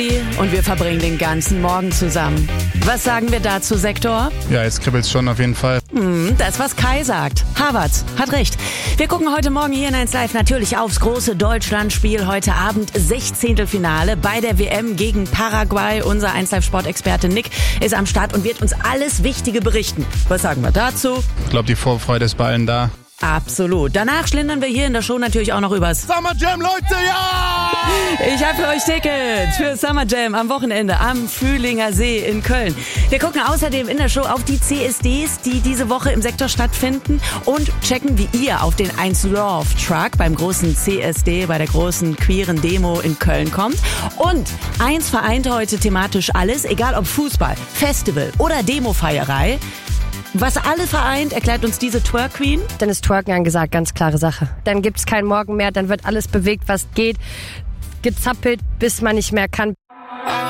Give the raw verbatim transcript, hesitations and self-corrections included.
Und wir verbringen den ganzen Morgen zusammen. Was sagen wir dazu, Sektor? Ja, jetzt kribbelt's schon auf jeden Fall. Hm, das, was Kai sagt. Harvards hat recht. Wir gucken heute Morgen hier in eins Live natürlich aufs große Deutschlandspiel. Heute Abend Sechzehntelfinale bei der W M gegen Paraguay. Unser eins Live Sportexperte Nick ist am Start und wird uns alles Wichtige berichten. Was sagen wir dazu? Ich glaube, die Vorfreude ist bei allen da. Absolut. Danach schlendern wir hier in der Show natürlich auch noch übers Summer Jam, Leute, ja! Ich habe für euch Tickets für Summer Jam am Wochenende am Fühlinger See in Köln. Wir gucken außerdem in der Show auf die C S Ds, die diese Woche im Sektor stattfinden und checken, wie ihr auf den eins Love Truck beim großen C S D, bei der großen queeren Demo in Köln kommt. Und eins vereint heute thematisch alles, egal ob Fußball, Festival oder Demofeierei. Was alle vereint, erklärt uns diese Twerk Queen. Dann ist Twerken angesagt, ganz klare Sache. Dann gibt's keinen Morgen mehr, dann wird alles bewegt, was geht. Gezappelt, bis man nicht mehr kann.